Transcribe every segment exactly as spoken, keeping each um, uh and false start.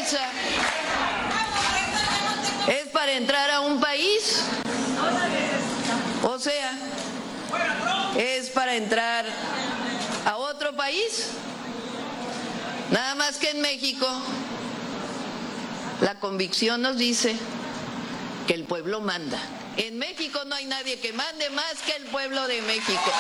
visa es para entrar a un país, o sea, es para entrar a otro país. Nada más que en México la convicción nos dice que el pueblo manda. En México no hay nadie que mande más que el pueblo de México.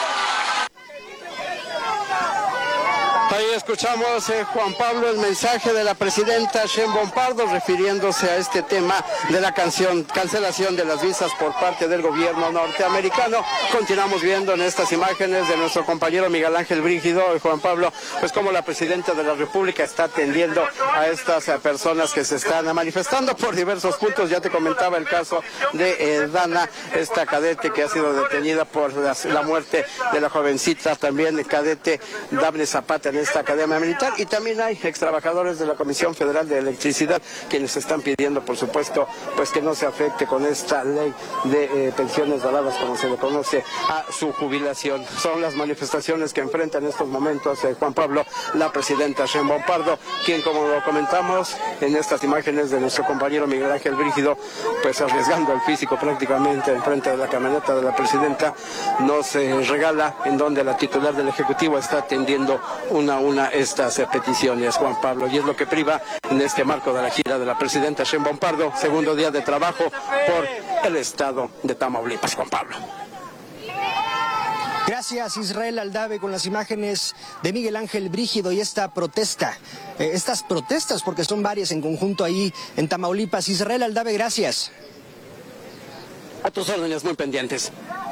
Ahí escuchamos, eh, Juan Pablo, el mensaje de la presidenta Sheinbaum Pardo refiriéndose a este tema de la canción, cancelación de las visas por parte del gobierno norteamericano. Continuamos viendo en estas imágenes de nuestro compañero Miguel Ángel Brígido, Juan Pablo, pues como la presidenta de la República está atendiendo a estas eh, personas que se están manifestando por diversos puntos. Ya te comentaba el caso de eh, Dana, esta cadete que ha sido detenida por la, la muerte de la jovencita, también el cadete Dafne Zapata en esta academia militar, y también hay ex trabajadores de la Comisión Federal de Electricidad quienes están pidiendo, por supuesto, pues que no se afecte con esta ley de eh, pensiones doradas, como se le conoce, a su jubilación. Son las manifestaciones que enfrenta en estos momentos eh, Juan Pablo, la presidenta Sheinbaum Pardo, quien, como lo comentamos en estas imágenes de nuestro compañero Miguel Ángel Brígido, pues arriesgando el físico prácticamente enfrente de la camioneta de la presidenta, nos eh, regala en donde la titular del Ejecutivo está atendiendo una a una estas eh, peticiones, Juan Pablo, y es lo que priva en este marco de la gira de la presidenta Sheinbaum Pardo, segundo día de trabajo por el estado de Tamaulipas. Juan Pablo. Gracias, Israel Aldave, con las imágenes de Miguel Ángel Brígido y esta protesta, eh, estas protestas, porque son varias en conjunto ahí en Tamaulipas. Israel Aldave, gracias. A tus órdenes, muy pendientes.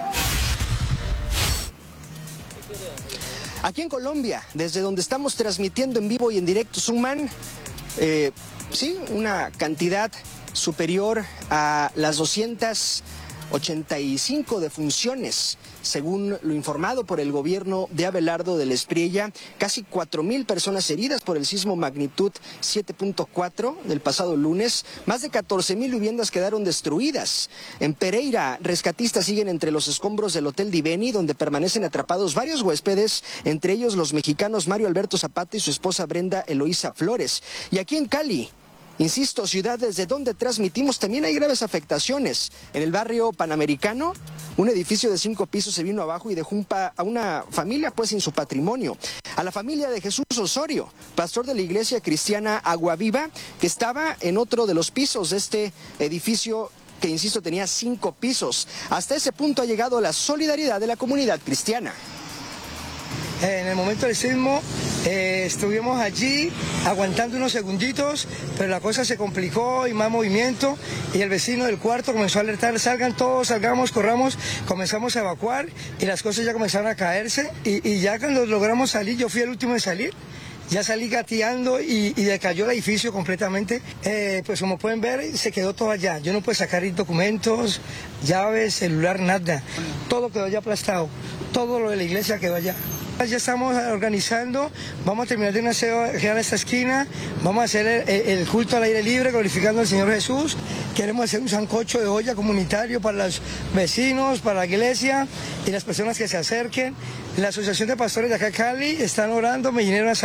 Aquí en Colombia, desde donde estamos transmitiendo en vivo y en directo, suman, eh, sí, una cantidad superior a las doscientas ochenta y cinco defunciones, según lo informado por el gobierno de Abelardo del Espriella. Casi cuatro mil personas heridas por el sismo magnitud siete punto cuatro del pasado lunes. Más de catorce mil viviendas quedaron destruidas. En Pereira, rescatistas siguen entre los escombros del Hotel Diveni, donde permanecen atrapados varios huéspedes, entre ellos los mexicanos Mario Alberto Zapata y su esposa Brenda Eloísa Flores. Y aquí en Cali, insisto, ciudad desde donde transmitimos, también hay graves afectaciones. En el barrio Panamericano, un edificio de cinco pisos se vino abajo y dejó un pa a una familia pues sin su patrimonio. A la familia de Jesús Osorio, pastor de la iglesia cristiana Agua Viva, que estaba en otro de los pisos de este edificio que, insisto, tenía cinco pisos. Hasta ese punto ha llegado la solidaridad de la comunidad cristiana. En el momento del sismo eh, estuvimos allí aguantando unos segunditos, pero la cosa se complicó y más movimiento, y el vecino del cuarto comenzó a alertar: salgan todos, salgamos, corramos. Comenzamos a evacuar y las cosas ya comenzaron a caerse, y, y ya cuando logramos salir, yo fui el último en salir. Ya salí gateando y, y decayó el edificio completamente. Eh, pues como pueden ver, se quedó todo allá. Yo no pude sacar documentos, llaves, celular, nada. Todo quedó ya aplastado. Todo lo de la iglesia quedó allá. Ya estamos organizando, vamos a terminar de una girar esta esquina, vamos a hacer el, el culto al aire libre glorificando al Señor Jesús. Queremos hacer un sancocho de olla comunitario para los vecinos, para la iglesia y las personas que se acerquen. La Asociación de Pastores de acá Cali están orando, me vinieron a